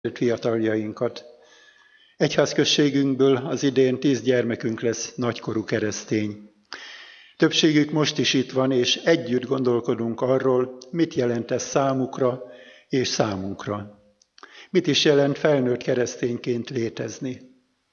fiataljainkat. Egyházközségünkből az idén 10 gyermekünk lesz nagykorú keresztény. Többségük most is itt van, és együtt gondolkodunk arról, mit jelent ez számukra és számunkra. Mit is jelent felnőtt keresztényként létezni.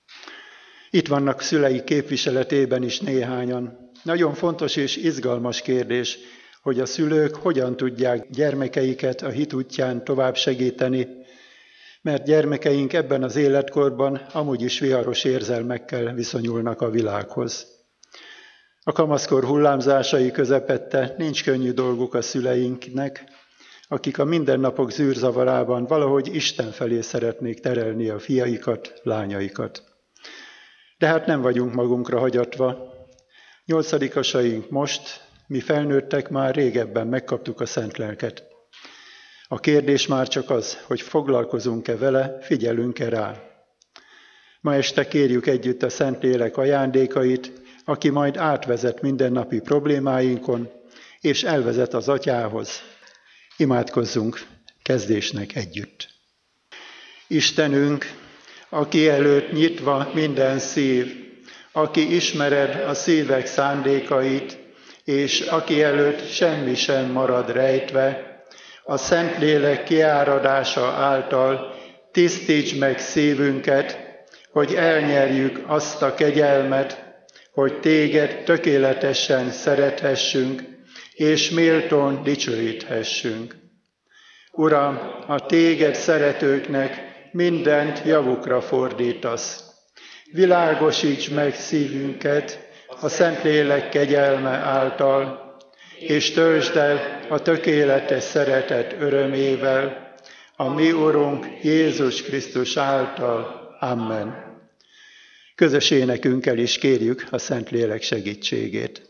Itt vannak szülei képviseletében is néhányan. Nagyon fontos és izgalmas kérdés, hogy a szülők hogyan tudják gyermekeiket a hit útján tovább segíteni, mert gyermekeink ebben az életkorban amúgy is viharos érzelmekkel viszonyulnak a világhoz. A kamaszkor hullámzásai közepette nincs könnyű dolguk a szüleinknek, akik a mindennapok zűrzavarában valahogy Isten felé szeretnék terelni a fiaikat, lányaikat. De hát nem vagyunk magunkra hagyatva. 8-asaink most, mi felnőttek már régebben megkaptuk a Szent Lelket. A kérdés már csak az, hogy foglalkozunk-e vele, figyelünk-e rá. Ma este kérjük együtt a Szentlélek ajándékait, aki majd átvezet mindennapi problémáinkon, és elvezet az Atyához. Imádkozzunk kezdésnek együtt. Istenünk, aki előtt nyitva minden szív, aki ismered a szívek szándékait, és aki előtt semmi sem marad rejtve, a Szentlélek kiáradása által tisztíts meg szívünket, hogy elnyerjük azt a kegyelmet, hogy téged tökéletesen szerethessünk, és méltón dicsőíthessünk. Uram, a téged szeretőknek mindent javukra fordítasz. Világosíts meg szívünket a Szentlélek kegyelme által, és töltsd el a tökéletes szeretet örömével, a mi Urunk Jézus Krisztus által. Amen. Közös énekünkkel is kérjük a Szentlélek segítségét.